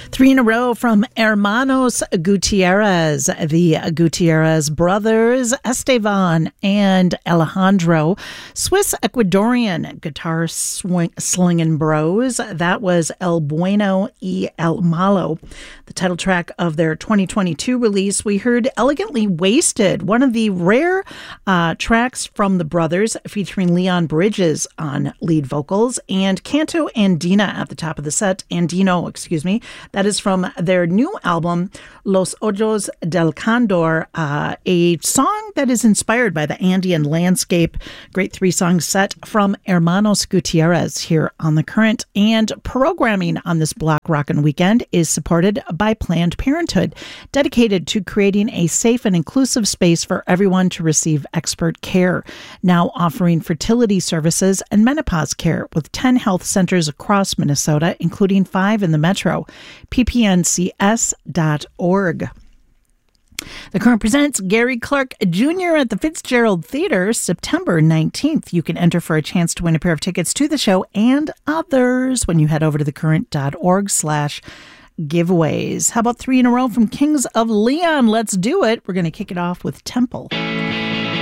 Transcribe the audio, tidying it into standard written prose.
Three in a row from Hermanos Gutierrez, the Gutierrez brothers, Esteban and Alejandro, Swiss-Ecuadorian guitar slinging bros. That was El Bueno y El Malo. The title track of their 2022 release, we heard Elegantly Wasted, one of the rare tracks from the brothers, featuring Leon Bridges on lead vocals and Canto Andina at the top of the set. Andino, excuse me. That is from their new album, Los Ojos del Condor, a song that is inspired by the Andean landscape. Great three-song set from Hermanos Gutierrez here on The Current. And programming on this Block Rockin' Weekend is supported by Planned Parenthood, dedicated to creating a safe and inclusive space for everyone to receive expert care. Now offering fertility services and menopause care with 10 health centers across Minnesota, including 5 in the metro. ppncs.org. The Current presents Gary Clark Jr. at the Fitzgerald Theater, September 19th. You can enter for a chance to win a pair of tickets to the show and others when you head over to thecurrent.org/giveaways. How about three in a row from Kings of Leon? Let's do it. We're going to kick it off with Temple.